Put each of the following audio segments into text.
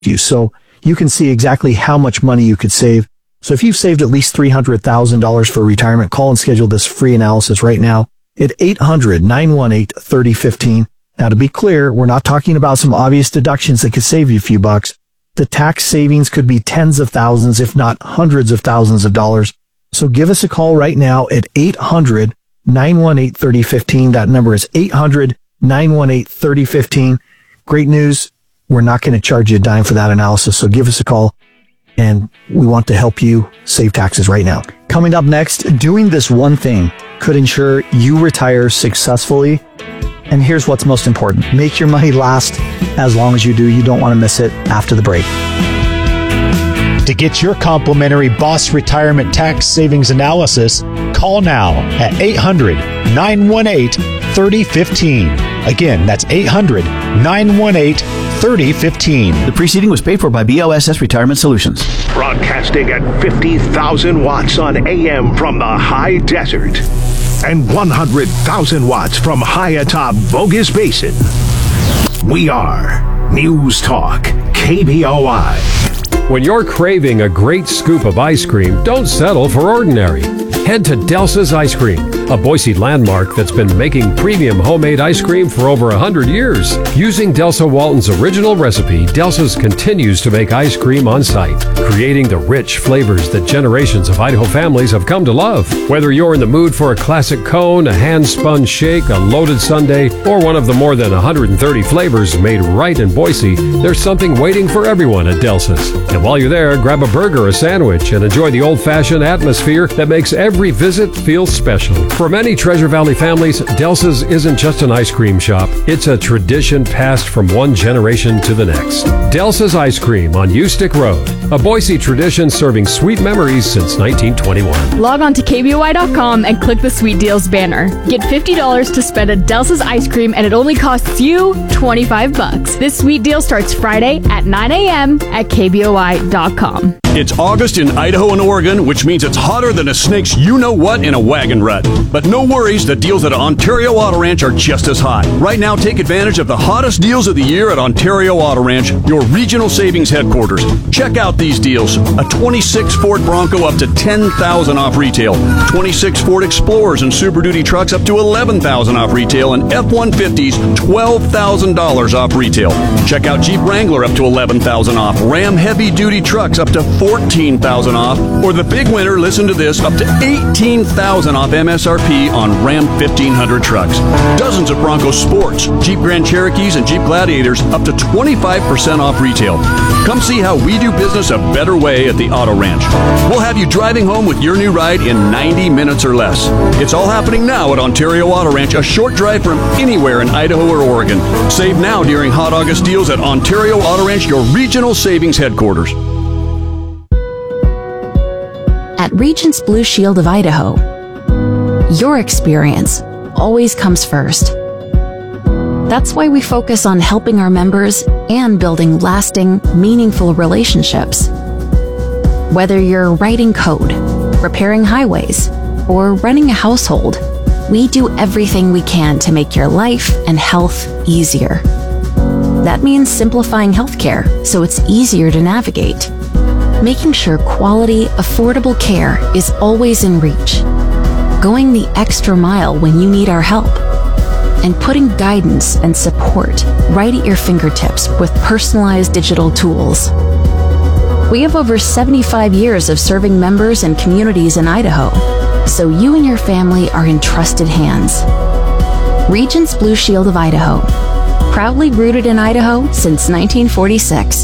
you. So you can see exactly how much money you could save. So if you've saved at least $300,000 for retirement, call and schedule this free analysis right now at 800-918-3015. Now, to be clear, we're not talking about some obvious deductions that could save you a few bucks. The tax savings could be tens of thousands, if not hundreds of thousands of dollars. So give us a call right now at 800-918-3015. That number is 800-918-3015. Great news. We're not going to charge you a dime for that analysis. So give us a call, and we want to help you save taxes right now. Coming up next, doing this one thing could ensure you retire successfully. And here's what's most important. Make your money last as long as you do. You don't want to miss it after the break. To get your complimentary Boss Retirement Tax Savings Analysis, call now at 800-918-3015. Again, that's 800-918-3015. The preceding was paid for by BOSS Retirement Solutions. Broadcasting at 50,000 watts on AM from the high desert and 100,000 watts from high atop Bogus Basin. We are News Talk KBOI. When you're craving a great scoop of ice cream, don't settle for ordinary. Head to Delsa's Ice Cream, a Boise landmark that's been making premium homemade ice cream for over 100 years. Using Delsa Walton's original recipe, Delsa's continues to make ice cream on site, creating the rich flavors that generations of Idaho families have come to love. Whether you're in the mood for a classic cone, a hand-spun shake, a loaded sundae, or one of the more than 130 flavors made right in Boise, there's something waiting for everyone at Delsa's. And while you're there, grab a burger or a sandwich and enjoy the old-fashioned atmosphere that makes every visit feel special. For many Treasure Valley families, Delsa's isn't just an ice cream shop. It's a tradition passed from one generation to the next. Delsa's Ice Cream on Ustick Road, a Boise tradition serving sweet memories since 1921. Log on to KBOI.com and click the Sweet Deals banner. Get $50 to spend at Delsa's Ice Cream, and it only costs you $25. This sweet deal starts Friday at 9 a.m. at KBOI.com. It's August in Idaho and Oregon, which means it's hotter than a snake's you-know-what in a wagon rut. But no worries, the deals at Ontario Auto Ranch are just as hot. Right now, take advantage of the hottest deals of the year at Ontario Auto Ranch, your regional savings headquarters. Check out these deals. A 26 Ford Bronco up to $10,000 off retail. 26 Ford Explorers and Super Duty trucks up to $11,000 off retail. And F-150s, $12,000 off retail. Check out Jeep Wrangler up to $11,000 off. Ram Heavy Duty trucks up to $14,000 off, or the big winner, listen to this, up to $18,000 off MSRP on Ram 1500 trucks. Dozens of Bronco Sports, Jeep Grand Cherokees, and Jeep Gladiators up to 25% off retail. Come see how we do business a better way at the Auto Ranch. We'll have you driving home with your new ride in 90 minutes or less. It's all happening now at Ontario Auto Ranch, a short drive from anywhere in Idaho or Oregon. Save now during Hot August deals at Ontario Auto Ranch, your regional savings headquarters. At Regents Blue Shield of Idaho, your experience always comes first. That's why we focus on helping our members and building lasting, meaningful relationships. Whether you're writing code, repairing highways, or running a household, we do everything we can to make your life and health easier. That means simplifying healthcare so it's easier to navigate. Making sure quality, affordable care is always in reach. Going the extra mile when you need our help. And putting guidance and support right at your fingertips with personalized digital tools. We have over 75 years of serving members and communities in Idaho, so you and your family are in trusted hands. Regents Blue Shield of Idaho. Proudly rooted in Idaho since 1946.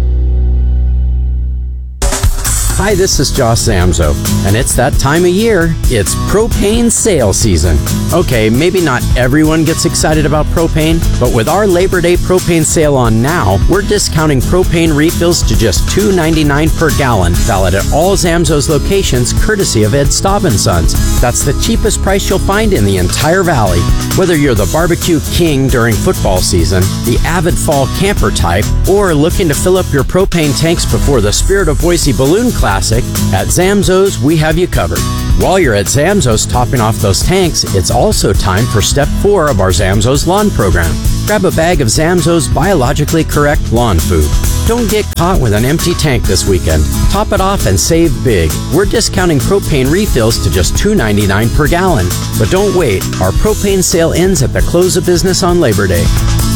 Hi, this is Josh Zamzo, and it's that time of year. It's propane sale season. Okay, maybe not everyone gets excited about propane, but with our Labor Day propane sale on now, we're discounting propane refills to just $2.99 per gallon, valid at all Zamzo's locations, courtesy of Ed Staub & Sons. That's the cheapest price you'll find in the entire valley. Whether you're the barbecue king during football season, the avid fall camper type, or looking to fill up your propane tanks before the Spirit of Boise Balloon Classic, at Zamzo's, we have you covered. While you're at Zamzo's topping off those tanks, it's also time for Step 4 of our Zamzo's Lawn program. grab a bag of Zamzo's biologically correct lawn food. Don't get caught with an empty tank this weekend. Top it off and save big. We're discounting propane refills to just $2.99 per gallon. But don't wait. Our propane sale ends at the close of business on Labor Day.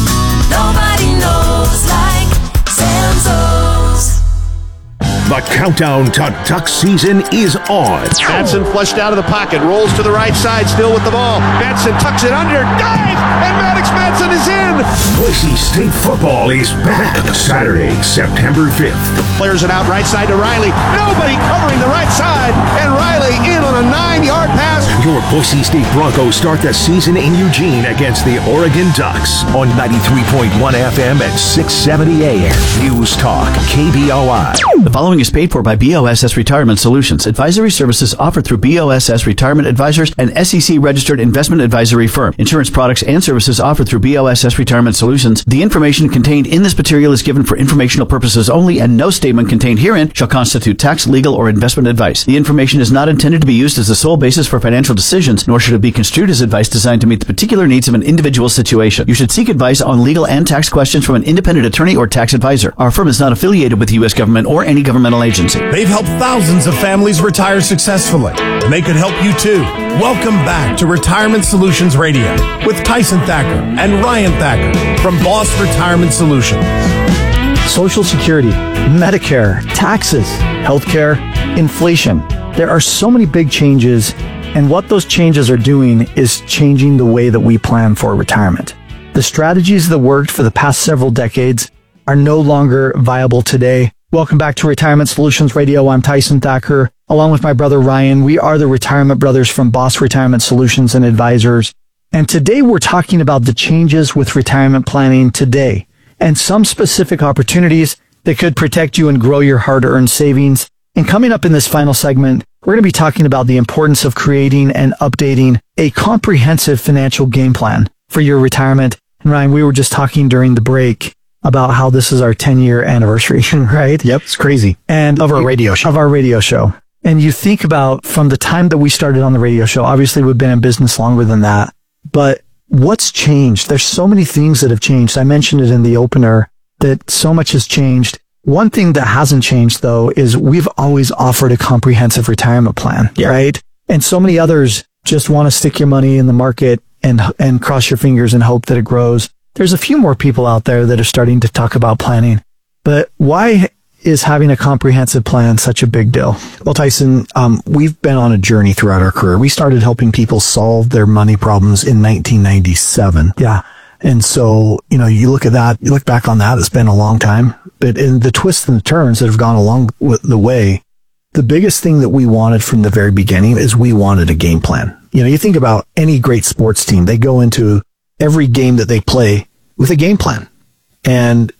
Nobody knows like Zamzo's. The countdown to duck season is on. Batson flushed out of the pocket, rolls to the right side, still with the ball. Batson tucks it under, dives, and Maddox Madsen is in. Boise State football is back Saturday, September 5th. Flares it out right side to Riley. Nobody covering the right side, and Riley in on a 9-yard pass. Your Boise State Broncos start the season in Eugene against the Oregon Ducks on 93.1 FM at 670 AM. News Talk, KBOI. The following is paid for by BOSS Retirement Solutions. Advisory services offered through BOSS Retirement Advisors, an SEC-registered investment advisory firm. Insurance products and services offered through BOSS Retirement Solutions. The information contained in this material is given for informational purposes only, and no statement contained herein shall constitute tax, legal, or investment advice. The information is not intended to be used as the sole basis for financial decisions, nor should it be construed as advice designed to meet the particular needs of an individual situation. You should seek advice on legal and tax questions from an independent attorney or tax advisor. Our firm is not affiliated with the U.S. government or any governmental agency. They've helped thousands of families retire successfully, and they could help you too. Welcome back to Retirement Solutions Radio with Tyson Thacker and Ryan Thacker from Boss Retirement Solutions. Social Security, Medicare, taxes, healthcare, inflation. There are so many big changes, and what those changes are doing is changing the way that we plan for retirement. The strategies that worked for the past several decades are no longer viable today. Welcome back to Retirement Solutions Radio. I'm Tyson Thacker, along with my brother Ryan. We are the Retirement Brothers from Boss Retirement Solutions and Advisors. And today we're talking about the changes with retirement planning today and some specific opportunities that could protect you and grow your hard-earned savings. And coming up in this final segment, we're going to be talking about the importance of creating and updating a comprehensive financial game plan for your retirement. And Ryan, we were just talking during the break about how this is our 10-year anniversary, right? Yep, it's crazy. And Of our radio show. And you think about from the time that we started on the radio show, obviously we've been in business longer than that, but what's changed? There's so many things that have changed. I mentioned it in the opener that so much has changed. One thing that hasn't changed though is we've always offered a comprehensive retirement plan, right? And so many others just want to stick your money in the market and cross your fingers and hope that it grows. There's a few more people out there that are starting to talk about planning, but why is having a comprehensive plan such a big deal? Well, Tyson, we've been on a journey throughout our career. We started helping people solve their money problems in 1997. Yeah. And so, you look at that, you look back on that, it's been a long time, but in the twists and the turns that have gone along the way, the biggest thing that we wanted from the very beginning is we wanted a game plan. You think about any great sports team, they go into every game that they play with a game plan. And,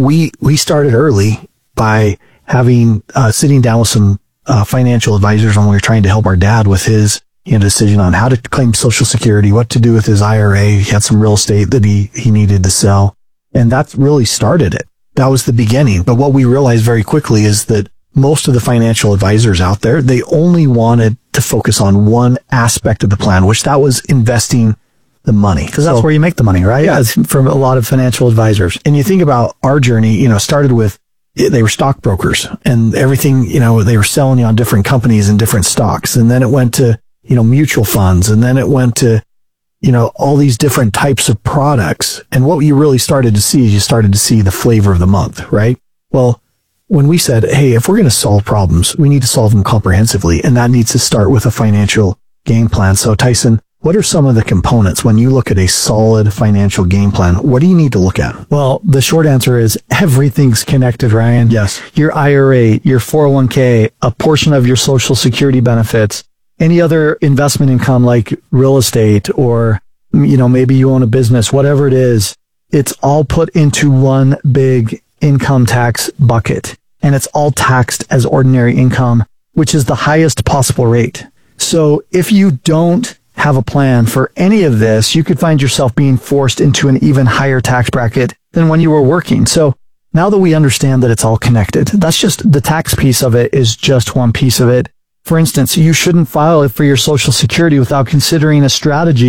we started early by having, sitting down with some, financial advisors when we were trying to help our dad with his, decision on how to claim Social Security, what to do with his IRA. He had some real estate that he needed to sell. And that really started it. That was the beginning. But what we realized very quickly is that most of the financial advisors out there, they only wanted to focus on one aspect of the plan, which that was investing the money. Because that's where you make the money, right? Yeah. From a lot of financial advisors. And you think about our journey, started with, they were stockbrokers and everything, they were selling you on different companies and different stocks. And then it went to, mutual funds. And then it went to, all these different types of products. And what you really started to see is you started to see the flavor of the month, right? Well, when we said, hey, if we're going to solve problems, we need to solve them comprehensively. And that needs to start with a financial game plan. So Tyson, what are some of the components when you look at a solid financial game plan? What do you need to look at? Well, the short answer is everything's connected, Ryan. Yes. Your IRA, your 401k, a portion of your Social Security benefits, any other investment income like real estate or, maybe you own a business, whatever it is, it's all put into one big income tax bucket. And it's all taxed as ordinary income, which is the highest possible rate. So if you don't have a plan for any of this, you could find yourself being forced into an even higher tax bracket than when you were working. So now that we understand that it's all connected, that's just the tax piece of it is just one piece of it. For instance, you shouldn't file it for your Social Security without considering a strategy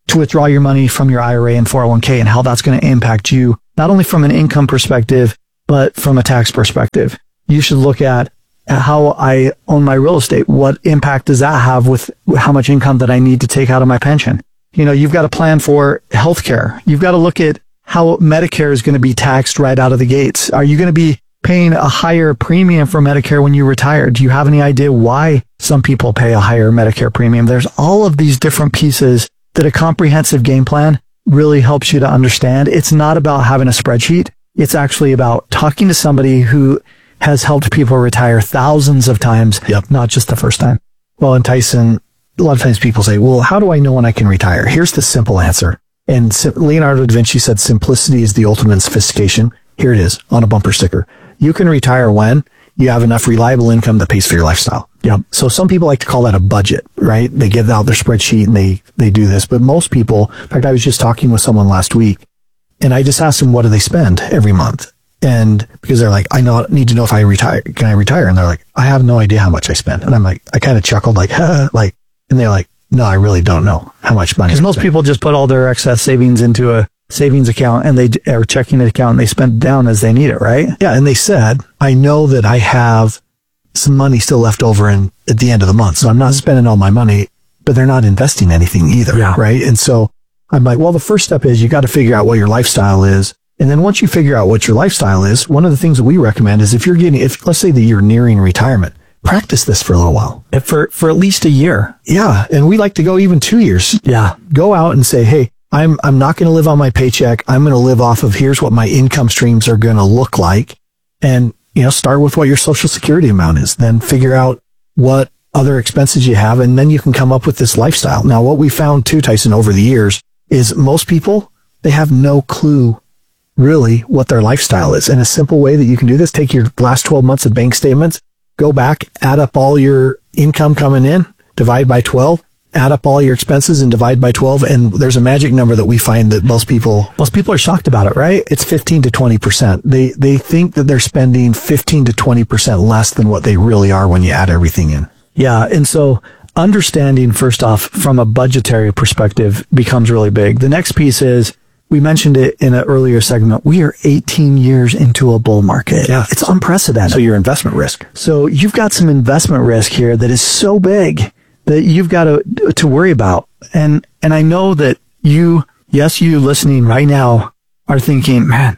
to withdraw your money from your IRA and 401k and how that's going to impact you, not only from an income perspective, but from a tax perspective. You should look at how I own my real estate. What impact does that have with how much income that I need to take out of my pension? You know, you've got to plan for healthcare. You've got to look at how Medicare is going to be taxed right out of the gates. Are you going to be paying a higher premium for Medicare when you retire? Do you have any idea why some people pay a higher Medicare premium? There's all of these different pieces that a comprehensive game plan really helps you to understand. It's not about having a spreadsheet. It's actually about talking to somebody who has helped people retire thousands of times, not just the first time. Well, and Tyson, a lot of times people say, well, how do I know when I can retire? Here's the simple answer. And Leonardo da Vinci said, simplicity is the ultimate sophistication. Here it is on a bumper sticker. You can retire when you have enough reliable income that pays for your lifestyle. Yep. So some people like to call that a budget, right? They get out their spreadsheet and they do this. But most people, in fact, I was just talking with someone last week and I just asked them, what do they spend every month? And because they're like, need to know if I retire, can I retire? And they're like, I have no idea how much I spend. And I'm like, I kind of chuckled like, and they're like, no, I really don't know how much money. Because most people just put all their excess savings into a savings account or checking account and they spend it down as they need it, right? Yeah. And they said, I know that I have some money still left over at the end of the month. So I'm not spending all my money, but they're not investing anything either. Yeah. Right. And so I'm like, well, the first step is you got to figure out what your lifestyle is. And then once you figure out what your lifestyle is, one of the things that we recommend is if let's say that you're nearing retirement, practice this for a little while. For at least a year. Yeah. And we like to go even 2 years. Yeah. Go out and say, hey, I'm not going to live on my paycheck. I'm going to live off of here's what my income streams are going to look like. And, start with what your Social Security amount is. Then figure out what other expenses you have. And then you can come up with this lifestyle. Now, what we found too, Tyson, over the years is most people, they have no clue really what their lifestyle is. And a simple way that you can do this, take your last 12 months of bank statements, go back, add up all your income coming in, divide by 12, add up all your expenses and divide by 12. And there's a magic number that we find that most people are shocked about it, right? It's 15 to 20%. They think that they're spending 15 to 20% less than what they really are when you add everything in. Yeah. And so understanding first off from a budgetary perspective becomes really big. The next piece is, we mentioned it in an earlier segment. We are 18 years into a bull market. Yeah. It's unprecedented. So your investment risk. So you've got some investment risk here that is so big that you've got to worry about. And I know that you listening right now are thinking, man,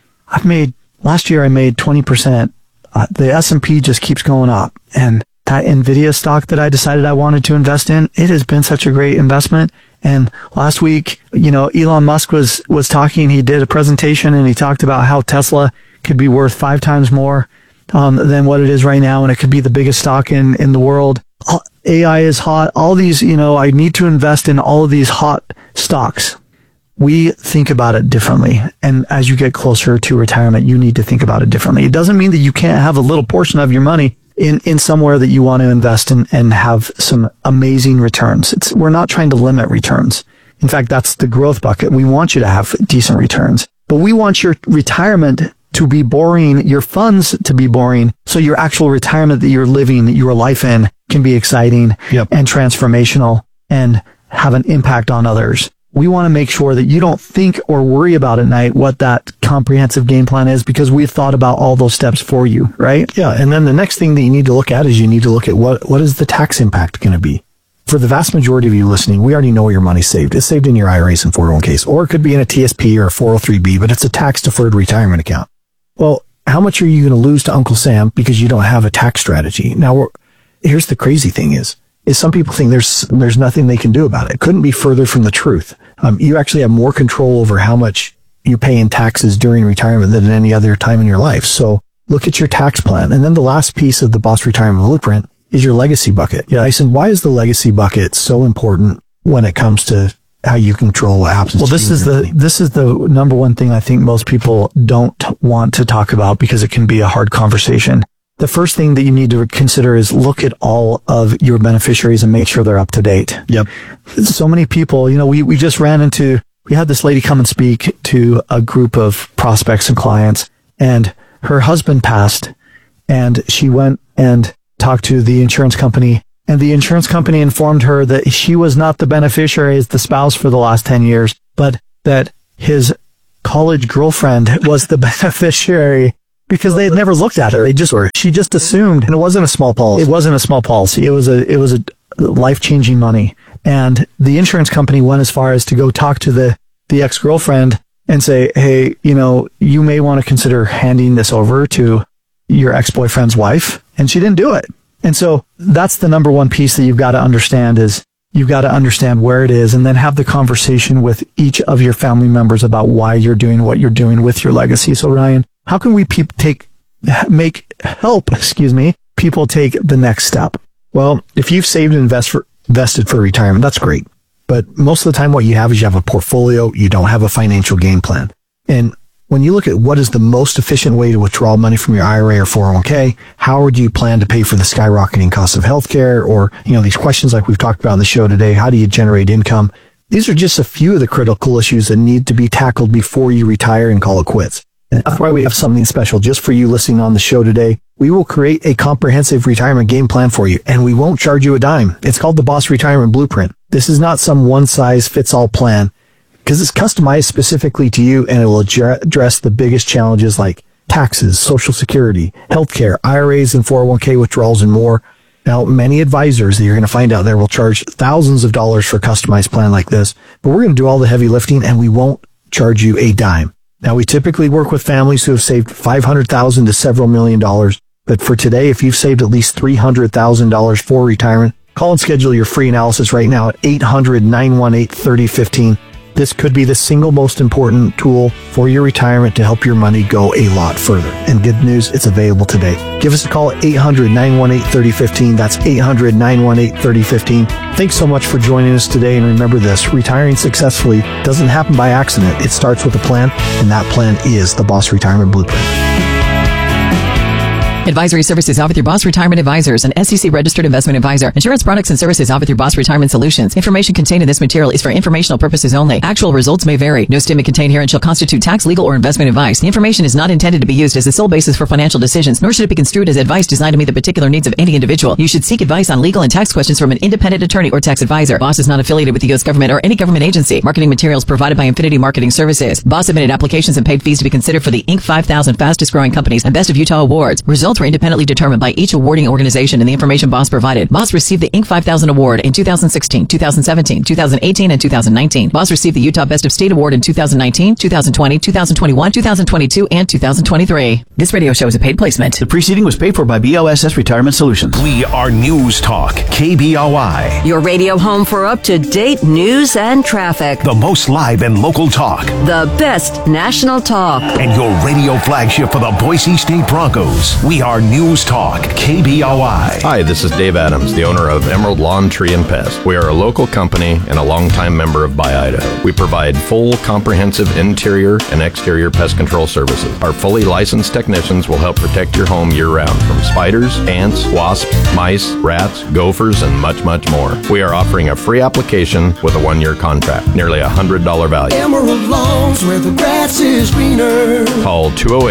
last year I made 20%. The S&P just keeps going up. And that Nvidia stock that I decided I wanted to invest in, it has been such a great investment. And last week, Elon Musk was talking, he did a presentation and he talked about how Tesla could be worth 5 times more, than what it is right now. And it could be the biggest stock in the world. AI is hot. All these, I need to invest in all of these hot stocks. We think about it differently. And as you get closer to retirement, you need to think about it differently. It doesn't mean that you can't have a little portion of your money in somewhere that you want to invest in and have some amazing returns. We're not trying to limit returns. In fact, that's the growth bucket. We want you to have decent returns, but we want your retirement to be boring, your funds to be boring. So your actual retirement that you're living your life in can be exciting and transformational and have an impact on others. We want to make sure that you don't think or worry about at night what that comprehensive game plan is because we've thought about all those steps for you, right? Yeah. And then the next thing that you need to look at is you need to look at what is the tax impact going to be? For the vast majority of you listening, we already know where your money's saved. It's saved in your IRAs and 401ks, or it could be in a TSP or a 403B, but it's a tax-deferred retirement account. Well, how much are you going to lose to Uncle Sam because you don't have a tax strategy? Now, here's the crazy thing is some people think there's nothing they can do about it. It couldn't be further from the truth. You actually have more control over how much you pay in taxes during retirement than at any other time in your life. So look at your tax plan. And then the last piece of the Boss Retirement Blueprint is your legacy bucket. Yeah, Tyson, why is the legacy bucket so important when it comes to how you control what happens? Well, this is the number one thing I think most people don't want to talk about because it can be a hard conversation. The first thing that you need to consider is look at all of your beneficiaries and make sure they're up to date. Yep. So many people, we just we had this lady come and speak to a group of prospects and clients, and her husband passed, and she went and talked to the insurance company, And the insurance company informed her that she was not the beneficiary as the spouse for the last 10 years, but that his college girlfriend was the beneficiary because they had never looked at her. She just assumed, and it wasn't a small policy. It wasn't a small policy. It was a life-changing money. And the insurance company went as far as to go talk to the ex-girlfriend and say, hey, you may want to consider handing this over to your ex-boyfriend's wife. And she didn't do it. And so that's the number one piece that you've got to understand is you've got to understand where it is and then have the conversation with each of your family members about why you're doing what you're doing with your legacy. So Ryan, how can we help people take the next step? Well, if you've saved and invested for retirement, that's great. But most of the time what you have is you have a portfolio. You don't have a financial game plan. And when you look at what is the most efficient way to withdraw money from your IRA or 401k, how would you plan to pay for the skyrocketing cost of healthcare? Or, these questions like we've talked about on the show today, how do you generate income? These are just a few of the critical issues that need to be tackled before you retire and call it quits. And that's why we have something special just for you listening on the show today. We will create a comprehensive retirement game plan for you, and we won't charge you a dime. It's called the Boss Retirement Blueprint. This is not some one-size-fits-all plan, because it's customized specifically to you, and it will address the biggest challenges like taxes, Social Security, healthcare, IRAs and 401k withdrawals, and more. Now, many advisors that you're going to find out there will charge thousands of dollars for a customized plan like this, but we're going to do all the heavy lifting, and we won't charge you a dime. Now, we typically work with families who have saved $500,000 to several $1 million, but for today, if you've saved at least $300,000 for retirement, call and schedule your free analysis right now at 800-918-3015. This could be the single most important tool for your retirement to help your money go a lot further. And good news, it's available today. Give us a call at 800-918-3015. That's 800-918-3015. Thanks so much for joining us today. And remember this, retiring successfully doesn't happen by accident. It starts with a plan, and that plan is the Boss Retirement Blueprint. Advisory services offered through Boss Retirement Advisors, an SEC registered investment advisor. Insurance products and services offered through Boss Retirement Solutions. Information contained in this material is for informational purposes only. Actual results may vary. No statement contained herein shall constitute tax, legal, or investment advice. The information is not intended to be used as the sole basis for financial decisions, nor should it be construed as advice designed to meet the particular needs of any individual. You should seek advice on legal and tax questions from an independent attorney or tax advisor. Boss is not affiliated with the U.S. government or any government agency. Marketing materials provided by Infinity Marketing Services. Boss submitted applications and paid fees to be considered for the Inc. 5000 Fastest Growing Companies and Best of Utah Awards. Results were independently determined by each awarding organization and the information Boss provided. Boss received the Inc. 5000 Award in 2016, 2017, 2018, and 2019. Boss received the Utah Best of State Award in 2019, 2020, 2021, 2022, and 2023. This radio show is a paid placement. The preceding was paid for by BOSS Retirement Solutions. We are News Talk, KBOI. Your radio home for up-to-date news and traffic. The most live and local talk. The best national talk. And your radio flagship for the Boise State Broncos. We are News Talk, KBOI. Hi, this is Dave Adams, the owner of Emerald Lawn, Tree, and Pest. We are a local company and a longtime member of Buy Idaho. We provide full, comprehensive interior and exterior pest control services. Our fully licensed technicians will help protect your home year-round from spiders, ants, wasps, mice, rats, gophers, and much, much more. We are offering a free application with a 1-year contract, nearly $100 value. Emerald Lawns, where the grass is greener. Call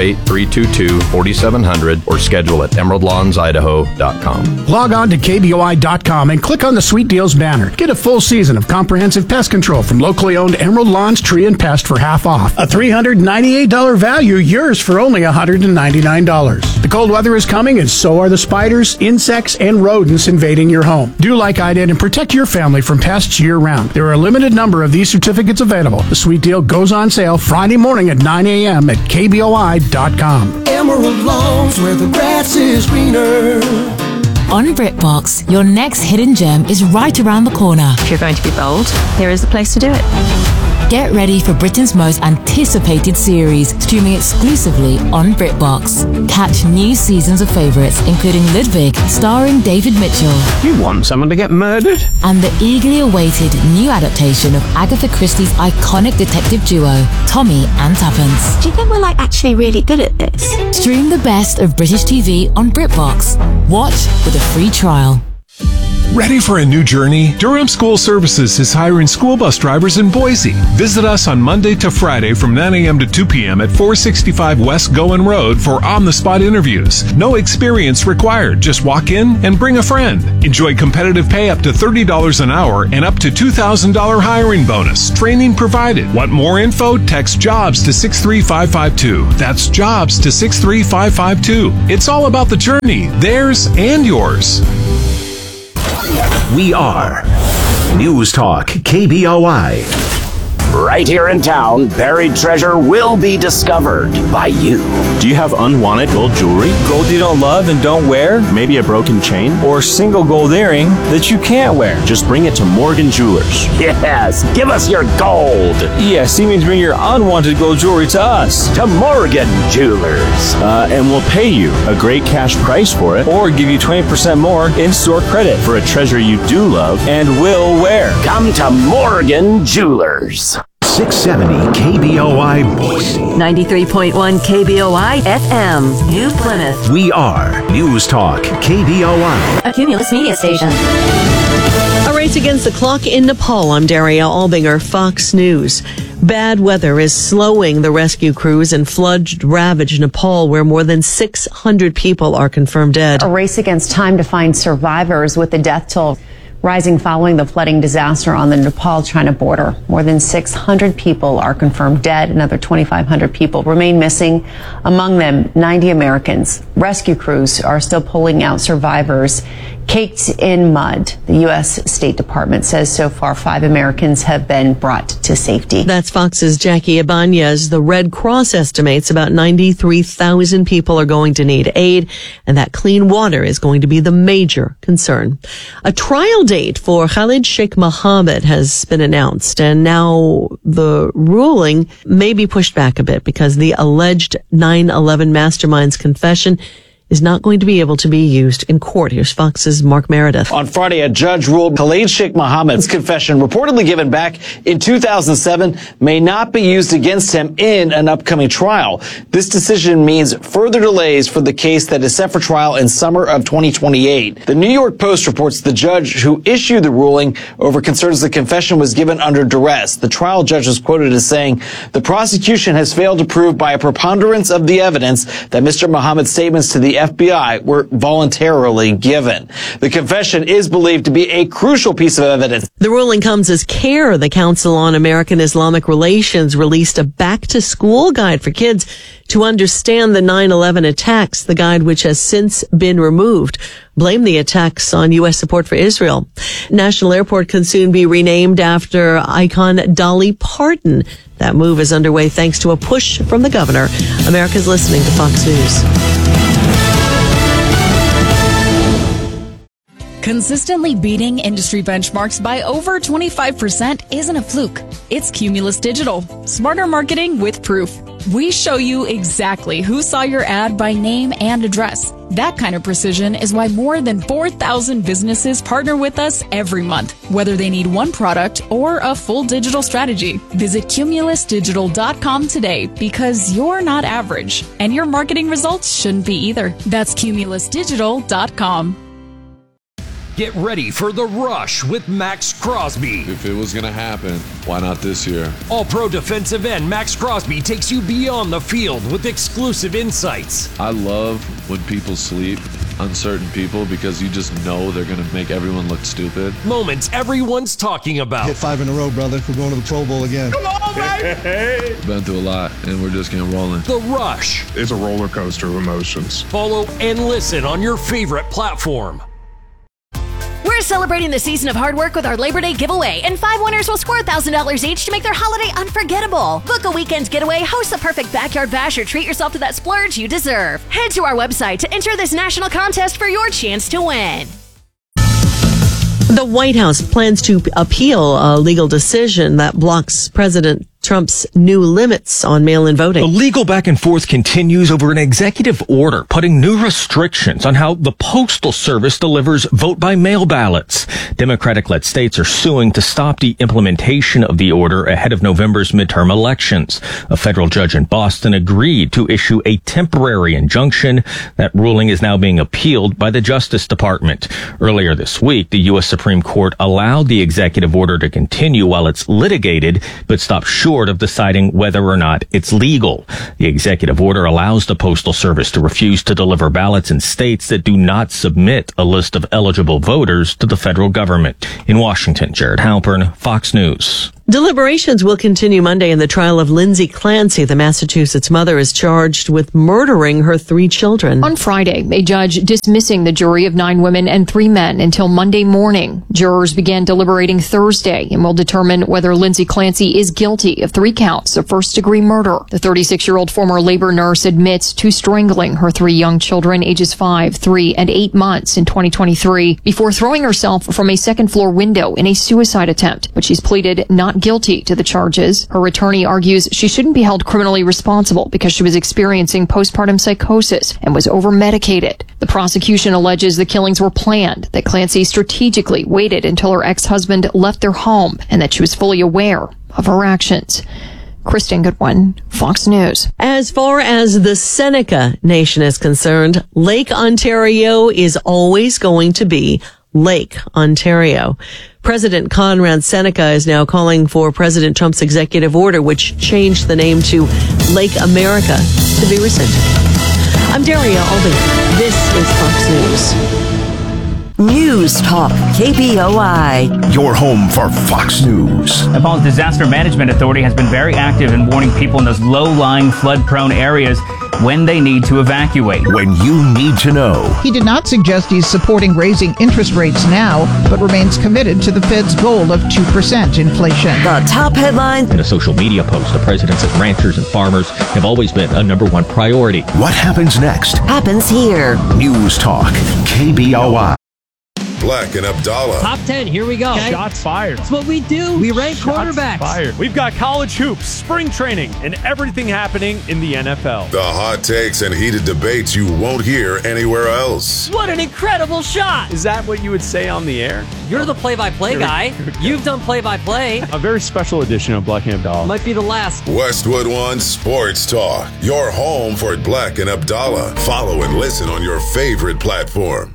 208-322-4700 or schedule at emeraldlawnsidaho.com. Log on to KBOI.com and click on the Sweet Deals banner. Get a full season of comprehensive pest control from locally owned Emerald Lawns, Tree, and Pest for half off. A $398 value, yours for only $199. The cold weather is coming, and so are the spiders, insects, and rodents invading your home. Do like I did and protect your family from pests year-round. There are a limited number of these certificates available. The Sweet Deal goes on sale Friday morning at 9 a.m. at KBOI.com. Emerald Lawns, where the grass is greener. On BritBox, your next hidden gem is right around the corner. If you're going to be bold, here is the place to do it. Get ready for Britain's most anticipated series, streaming exclusively on BritBox. Catch new seasons of favourites, including Ludwig, starring David Mitchell. You want someone to get murdered? And the eagerly awaited new adaptation of Agatha Christie's iconic detective duo, Tommy and Tuppence. Do you think we're actually really good at this? Stream the best of British TV on BritBox. Watch with a free trial. Ready for a new journey? Durham School Services is hiring school bus drivers in Boise. Visit us on Monday to Friday from 9 a.m. to 2 p.m. at 465 West Goen Road for on-the-spot interviews. No experience required. Just walk in and bring a friend. Enjoy competitive pay up to $30 an hour and up to $2,000 hiring bonus. Training provided. Want more info? Text JOBS to 63552. That's JOBS to 63552. It's all about the journey, theirs and yours. We are News Talk KBOI. Right here in town, buried treasure will be discovered by you. Do you have unwanted gold jewelry? Gold you don't love and don't wear? Maybe a broken chain? Or single gold earring that you can't wear? Just bring it to Morgan Jewelers. Yes, give us your gold. Yes, he means bring your unwanted gold jewelry to us. To Morgan Jewelers. And we'll pay you a great cash price for it, or give you 20% more in-store credit for a treasure you do love and will wear. Come to Morgan Jewelers. 670 KBOI Boise. 93.1 KBOI FM, New Plymouth. We are News Talk KBOI. A Cumulus media station. A race against the clock in Nepal. I'm Daria Albinger, Fox News. Bad weather is slowing the rescue crews in flood-ravaged Nepal, where more than 600 people are confirmed dead. A race against time to find survivors, with the death toll rising following the flooding disaster on the Nepal-China border. More than 600 people are confirmed dead. Another 2,500 people remain missing, among them 90 Americans. Rescue crews are still pulling out survivors caked in mud. The U.S. State Department says so far 5 Americans have been brought to safety. That's Fox's Jackie Ibanez. The Red Cross estimates about 93,000 people are going to need aid, and that clean water is going to be the major concern. A trial date for Khalid Sheikh Mohammed has been announced, and now the ruling may be pushed back a bit because the alleged 9/11 mastermind's confession is not going to be able to be used in court. Here's Fox's Mark Meredith. On Friday, a judge ruled Khalid Sheikh Mohammed's confession, reportedly given back in 2007, may not be used against him in an upcoming trial. This decision means further delays for the case that is set for trial in summer of 2028. The New York Post reports the judge who issued the ruling over concerns the confession was given under duress. The trial judge was quoted as saying, "The prosecution has failed to prove by a preponderance of the evidence that Mr. Mohammed's statements to the FBI were voluntarily given." The confession is believed to be a crucial piece of evidence. The ruling comes as CARE, the Council on American Islamic Relations, released a back-to-school guide for kids to understand the 9/11 attacks, the guide which has since been removed. Blame the attacks on U.S. support for Israel. National Airport can soon be renamed after icon Dolly Parton. That move is underway thanks to a push from the governor. America's listening to Fox News. Consistently beating industry benchmarks by over 25% isn't a fluke. It's Cumulus Digital. Smarter marketing with proof. We show you exactly who saw your ad by name and address. That kind of precision is why more than 4,000 businesses partner with us every month, whether they need one product or a full digital strategy. Visit cumulusdigital.com today, because you're not average, and your marketing results shouldn't be either. That's cumulusdigital.com. Get ready for The Rush with Max Crosby. If it was going to happen, why not this year? All-Pro defensive end Max Crosby takes you beyond the field with exclusive insights. I love when people sleep, uncertain people, because you just know they're going to make everyone look stupid. Moments everyone's talking about. Hit 5 in a row, brother. We're going to the Pro Bowl again. Come on, baby! Been through a lot, and we're just getting rolling. The Rush is a roller coaster of emotions. Follow and listen on your favorite platform. We're celebrating the season of hard work with our Labor Day giveaway, and 5 winners will score $1,000 each to make their holiday unforgettable. Book a weekend getaway, host the perfect backyard bash, or treat yourself to that splurge you deserve. Head to our website to enter this national contest for your chance to win. The White House plans to appeal a legal decision that blocks President Trump's new limits on mail-in voting. The legal back and forth continues over an executive order putting new restrictions on how the Postal Service delivers vote-by-mail ballots. Democratic-led states are suing to stop the implementation of the order ahead of November's midterm elections. A federal judge in Boston agreed to issue a temporary injunction. That ruling is now being appealed by the Justice Department. Earlier this week, the U.S. Supreme Court allowed the executive order to continue while it's litigated, but stopped short of deciding whether or not it's legal. The executive order allows the Postal Service to refuse to deliver ballots in states that do not submit a list of eligible voters to the federal government. In Washington, Jared Halpern, Fox News. Deliberations will continue Monday in the trial of Lindsay Clancy. The Massachusetts mother is charged with murdering her 3 children. On Friday, a judge dismissing the jury of 9 women and 3 men until Monday morning. Jurors began deliberating Thursday and will determine whether Lindsay Clancy is guilty of 3 counts of first-degree murder. The 36-year-old former labor nurse admits to strangling her 3 young children, ages 5, 3, and 8 months in 2023, before throwing herself from a second-floor window in a suicide attempt, but she's pleaded not guilty to the charges. Her attorney argues she shouldn't be held criminally responsible because she was experiencing postpartum psychosis and was over-medicated. The prosecution alleges the killings were planned, that Clancy strategically waited until her ex-husband left their home, and that she was fully aware of her actions. Kristen Goodwin, Fox News. As far as the Seneca Nation is concerned, Lake Ontario is always going to be Lake Ontario. President Conrad Seneca is now calling for President Trump's executive order, which changed the name to Lake America, to be rescinded. I'm Daria Aldi. This is Fox News. News Talk KBOI. Your home for Fox News. Nepal's Disaster Management Authority has been very active in warning people in those low-lying, flood-prone areas when they need to evacuate. When you need to know. He did not suggest he's supporting raising interest rates now, but remains committed to the Fed's goal of 2% inflation. The top headline. In a social media post, the president said ranchers and farmers have always been a number 1 priority. What happens next? Happens here. News Talk KBOI. Black and Abdallah. Top 10, here we go. Okay. Shots fired. That's what we do. We rank quarterbacks. Fired. We've got college hoops, spring training, and everything happening in the NFL. The hot takes and heated debates you won't hear anywhere else. What an incredible shot. Is that what you would say on the air? You're the play-by-play guy. You've done play-by-play. A very special edition of Black and Abdallah. Might be the last. Westwood One Sports Talk. Your home for Black and Abdallah. Follow and listen on your favorite platform.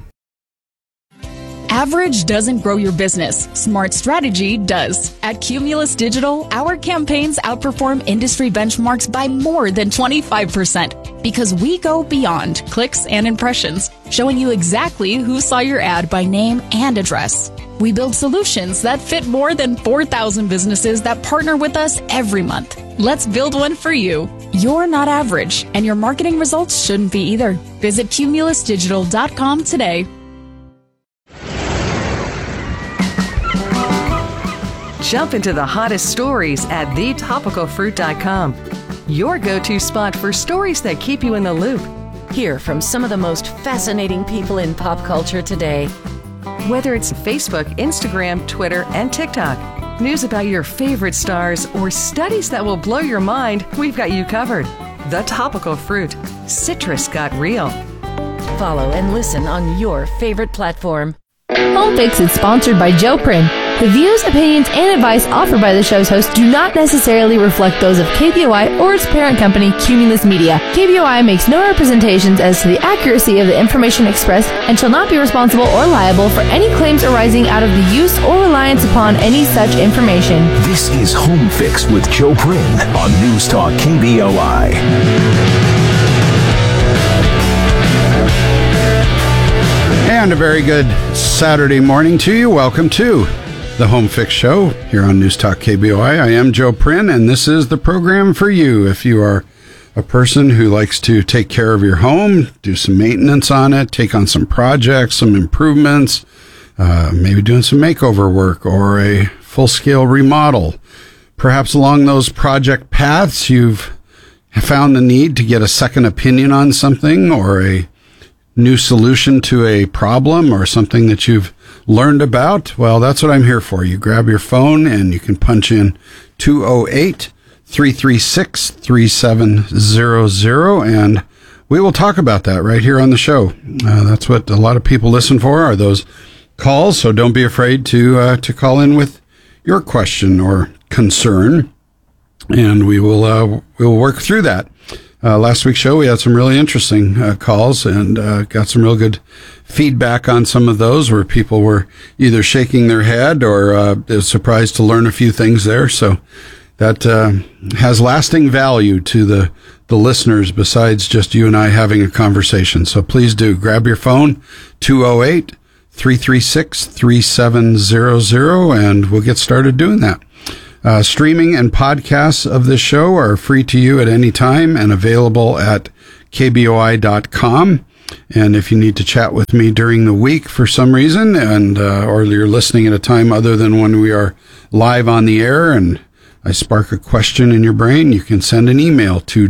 Average doesn't grow your business. Smart strategy does. At Cumulus Digital, our campaigns outperform industry benchmarks by more than 25% because we go beyond clicks and impressions, showing you exactly who saw your ad by name and address. We build solutions that fit more than 4,000 businesses that partner with us every month. Let's build one for you. You're not average, and your marketing results shouldn't be either. Visit cumulusdigital.com today. Jump into the hottest stories at thetopicalfruit.com. Your go-to spot for stories that keep you in the loop. Hear from some of the most fascinating people in pop culture today. Whether it's Facebook, Instagram, Twitter, and TikTok, news about your favorite stars, or studies that will blow your mind, we've got you covered. The Topical Fruit. Citrus got real. Follow and listen on your favorite platform. Home Fix is sponsored by Joe Prin. The views, opinions, and advice offered by the show's hosts do not necessarily reflect those of KBOI or its parent company, Cumulus Media. KBOI makes no representations as to the accuracy of the information expressed and shall not be responsible or liable for any claims arising out of the use or reliance upon any such information. This is Home Fix with Joe Prin on News Talk KBOI. And a very good Saturday morning to you. Welcome to the Home Fix Show here on News Talk KBOI. I am Joe Prin, and this is the program for you. If you are a person who likes to take care of your home, do some maintenance on it, take on some projects, some improvements, maybe doing some makeover work or a full-scale remodel. Perhaps along those project paths, you've found the need to get a second opinion on something or a new solution to a problem or something that you've learned about. Well, that's what I'm here for. You grab your phone and you can punch in 208 336-3700, and we will talk about that right here on the show. That's what a lot of people listen for, are those calls, so don't be afraid to call in with your question or concern, and we will work through that. Last week's show, we had some really interesting calls and got some real good feedback on some of those where people were either shaking their head or surprised to learn a few things there. So that has lasting value to the listeners besides just you and I having a conversation. So please do grab your phone, 208-336-3700, and we'll get started doing that. Streaming and podcasts of this show are free to you at any time and available at kboi.com. And if you need to chat with me during the week for some reason, and or you're listening at a time other than when we are live on the air and I spark a question in your brain, you can send an email to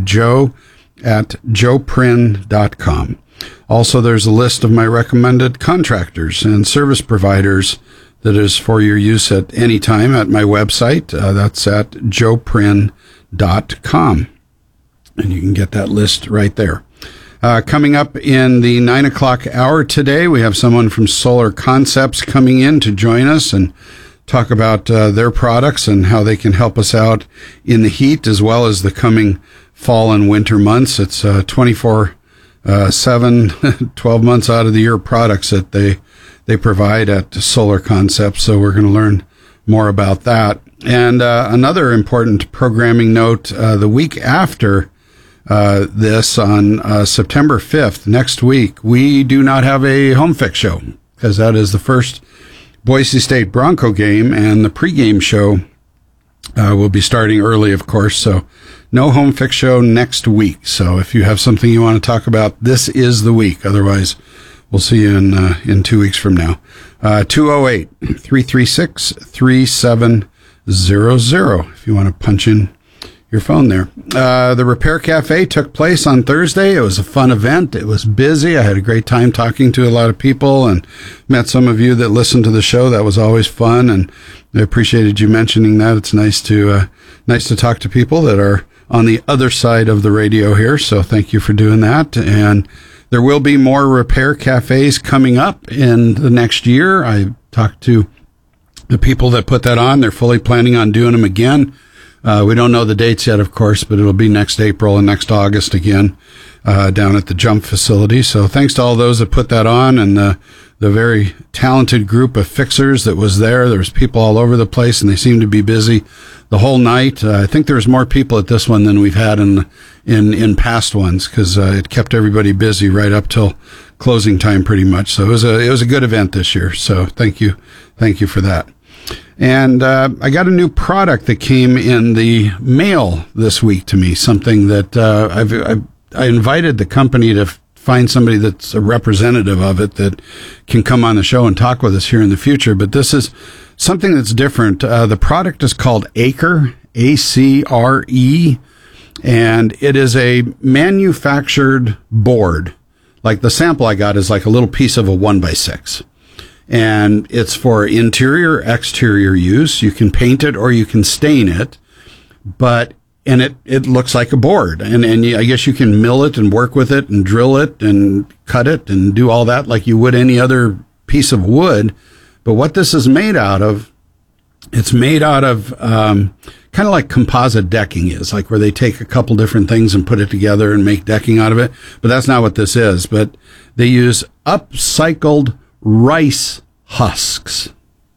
joe@joeprin.com. Also, there's a list of my recommended contractors and service providers that is for your use at any time at my website. That's at joeprin.com. And you can get that list right there. Coming up in the 9 o'clock hour today, we have someone from Solar Concepts coming in to join us and talk about their products and how they can help us out in the heat as well as the coming fall and winter months. It's 24/7, 12 months out of the year products that they provide at Solar Concepts. So we're going to learn more about that. And another important programming note, the week after this, on September 5th, next week, we do not have a Home Fix show because that is the first Boise State Bronco game, and the pregame show will be starting early, of course. So no Home Fix show next week. So if you have something you want to talk about, this is the week. Otherwise, we'll see you in 2 weeks from now. 208-336-3700 if you want to punch in your phone there. The Repair Cafe took place on Thursday. It was a fun event. It was busy. I had a great time talking to a lot of people and met some of you that listened to the show. That was always fun, and I appreciated you mentioning that. It's nice to talk to people that are on the other side of the radio here, so thank you for doing that. And there will be more Repair Cafes coming up in the next year. I talked to the people that put that on. They're fully planning on doing them again. We don't know the dates yet, of course, but it'll be next April and next August again down at the Jump facility. So thanks to all those that put that on and the very talented group of fixers that was there. There was people all over the place, and they seemed to be busy the whole night. I think there was more people at this one than we've had in past ones because it kept everybody busy right up till closing time pretty much. So it was a good event this year. So thank you for that. And I got a new product that came in the mail this week to me, something that I invited the company to find somebody that's a representative of it that can come on the show and talk with us here in the future. But this is something that's different. The product is called Acre, A-C-R-E, and it is a manufactured board. Like the sample I got is like a little piece of a 1x6. And it's for interior, exterior use. You can paint it or you can stain it, and it looks like a board. And I guess you can mill it and work with it and drill it and cut it and do all that like you would any other piece of wood. But what this is made out of, it's made out of kind of like composite decking is, like where they take a couple different things and put it together and make decking out of it. But that's not what this is. But they use upcycled rice husks.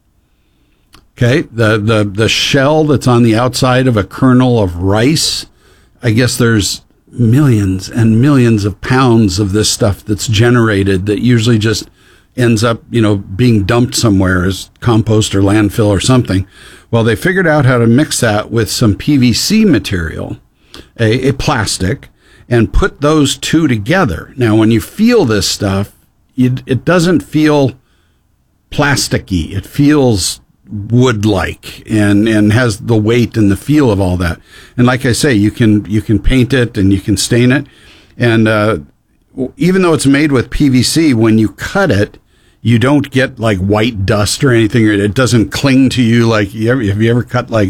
Okay, the shell that's on the outside of a kernel of rice, I guess there's millions and millions of pounds of this stuff that's generated that usually just ends up, being dumped somewhere as compost or landfill or something. Well, they figured out how to mix that with some PVC material, a plastic, and put those two together. Now, when you feel this stuff, it doesn't feel plasticky. It feels wood-like and has the weight and the feel of all that. And like I say, you can paint it and you can stain it. And even though it's made with PVC, when you cut it, you don't get like white dust or anything. It doesn't cling to you like have you ever cut like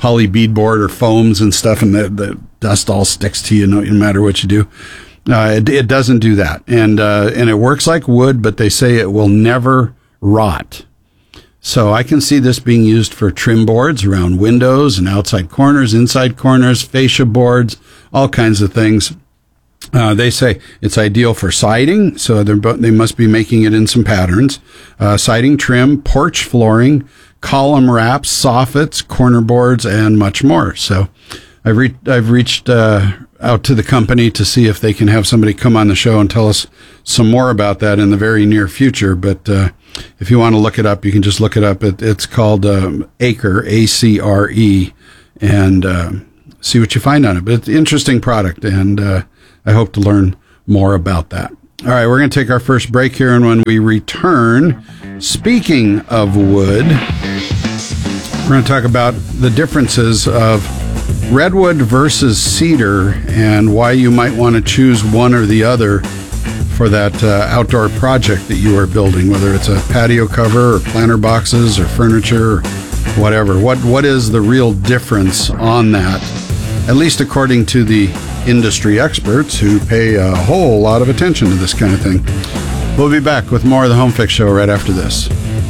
poly beadboard or foams and stuff, and the dust all sticks to you no matter what you do. It doesn't do that, and it works like wood, but they say it will never rot. So I can see this being used for trim boards around windows and outside corners, inside corners, fascia boards, all kinds of things. They say it's ideal for siding, so they must be making it in some patterns. Siding, trim, porch flooring, column wraps, soffits, corner boards, and much more. So I've reached out to the company to see if they can have somebody come on the show and tell us some more about that in the very near future. But if you want to look it up, you can just look it up. It's called Acre, A-C-R-E, and see what you find on it. But it's an interesting product, and I hope to learn more about that. All right, we're going to take our first break here, and when we return, speaking of wood, we're going to talk about the differences of redwood versus cedar and why you might want to choose one or the other for that outdoor project that you are building, whether it's a patio cover or planter boxes or furniture or whatever. What is the real difference on that, at least according to the industry experts who pay a whole lot of attention to this kind of thing. We'll be back with more of the Home Fix Show right after this.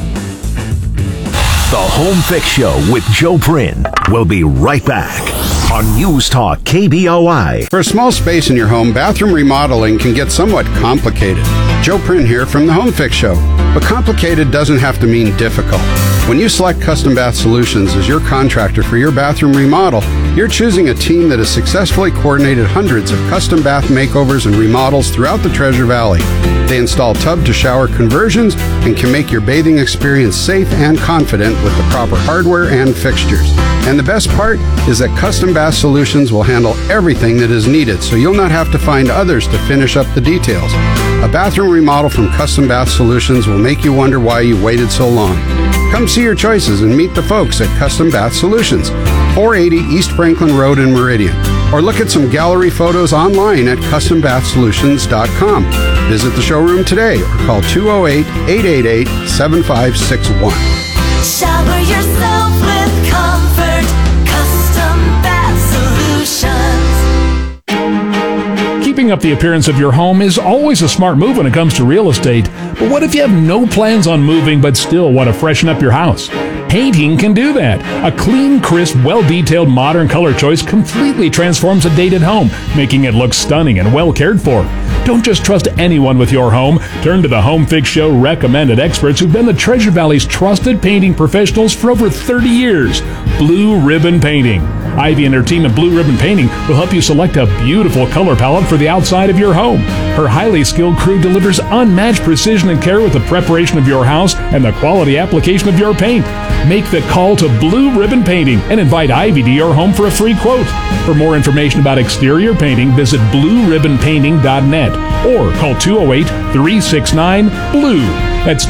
The Home Fix Show with Joe Prin. We'll be right back on News Talk KBOI. For a small space in your home, bathroom remodeling can get somewhat complicated. Joe Prin here from the Home Fix Show. But complicated doesn't have to mean difficult. When you select Custom Bath Solutions as your contractor for your bathroom remodel, you're choosing a team that has successfully coordinated hundreds of custom bath makeovers and remodels throughout the Treasure Valley. They install tub-to-shower conversions and can make your bathing experience safe and confident with the proper hardware and fixtures. And the best part is that Custom Bath Solutions will handle everything that is needed, so you'll not have to find others to finish up the details. A bathroom remodel from Custom Bath Solutions will make you wonder why you waited so long. Come see your choices and meet the folks at Custom Bath Solutions, 480 East Franklin Road in Meridian. Or look at some gallery photos online at CustomBathSolutions.com. Visit the showroom today or call 208-888-7561. Shower yourself with comfort. Custom Bath Solutions. Keeping up the appearance of your home is always a smart move when it comes to real estate. But what if you have no plans on moving but still want to freshen up your house? Painting can do that. A clean, crisp, well-detailed, modern color choice completely transforms a dated home, making it look stunning and well cared for. Don't just trust anyone with your home. Turn to the Home Fix Show recommended experts who've been the Treasure Valley's trusted painting professionals for over 30 years. Blue Ribbon Painting. Ivy and her team at Blue Ribbon Painting will help you select a beautiful color palette for the outside of your home. Her highly skilled crew delivers unmatched precision and care with the preparation of your house and the quality application of your paint. Make the call to Blue Ribbon Painting and invite Ivy to your home for a free quote. For more information about exterior painting, visit BlueRibbonPainting.net or call 208-369-BLUE. That's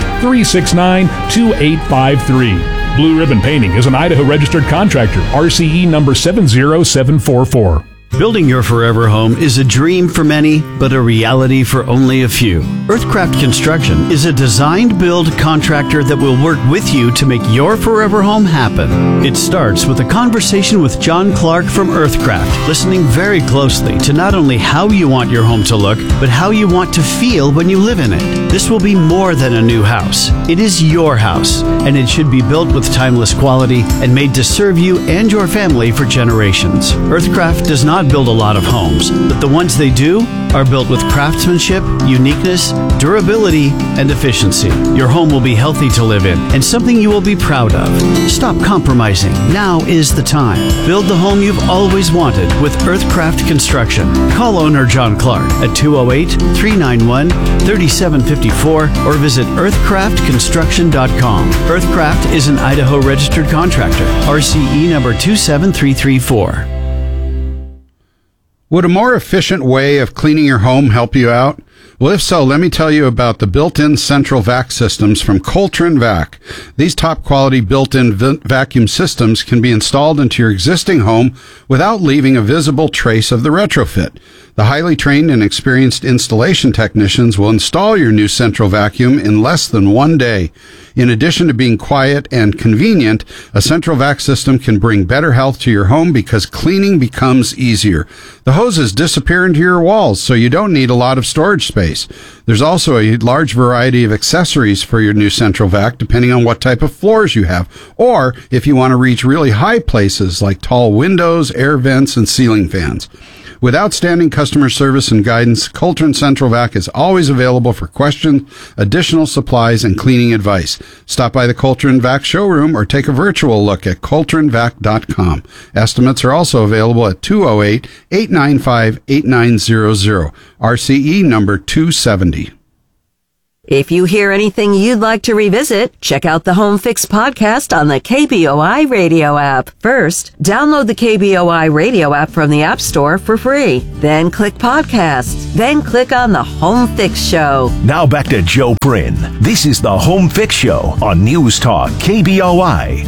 208-369-2853. Blue Ribbon Painting is an Idaho registered contractor, RCE number 70744. Building your forever home is a dream for many, but a reality for only a few. Earthcraft Construction is a design-build contractor that will work with you to make your forever home happen. It starts with a conversation with John Clark from Earthcraft, listening very closely to not only how you want your home to look, but how you want to feel when you live in it. This will be more than a new house. It is your house, and it should be built with timeless quality and made to serve you and your family for generations. Earthcraft does not build a lot of homes, but the ones they do are built with craftsmanship, uniqueness, durability, and efficiency. Your home will be healthy to live in and something you will be proud of. Stop compromising. Now is the time. Build the home you've always wanted with Earthcraft Construction. Call owner John Clark at 208-391-3754 or visit earthcraftconstruction.com. Earthcraft is an Idaho registered contractor, RCE number 27334. Would a more efficient way of cleaning your home help you out? Well, if so, let me tell you about the built-in central vac systems from Coltran Vac. These top-quality built-in vacuum systems can be installed into your existing home without leaving a visible trace of the retrofit. The highly trained and experienced installation technicians will install your new central vacuum in less than 1 day. In addition to being quiet and convenient, a central vac system can bring better health to your home because cleaning becomes easier. The hoses disappear into your walls, so you don't need a lot of storage space. There's also a large variety of accessories for your new central vac, depending on what type of floors you have, or if you want to reach really high places like tall windows, air vents, and ceiling fans. With outstanding customer service and guidance, Coltrane Central Vac is always available for questions, additional supplies, and cleaning advice. Stop by the Coltrane Vac showroom or take a virtual look at ColtraneVac.com. Estimates are also available at 208-895-8900, RCE number 270. If you hear anything you'd like to revisit, check out the Home Fix podcast on the KBOI radio app. First, download the KBOI radio app from the App Store for free. Then click podcasts. Then click on the Home Fix Show. Now back to Joe Prin. This is the Home Fix Show on News Talk KBOI.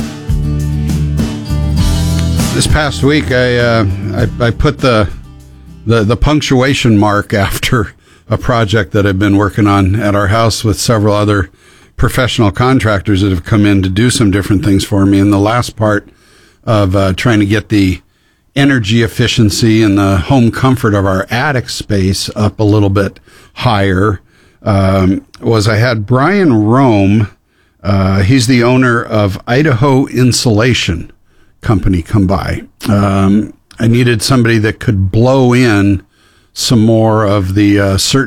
This past week, I put the punctuation mark after a project that I've been working on at our house with several other professional contractors that have come in to do some different things for me. And the last part of trying to get the energy efficiency and the home comfort of our attic space up a little bit higher was I had Brian Rome. He's the owner of Idaho Insulation Company come by. I needed somebody that could blow in some more of the certain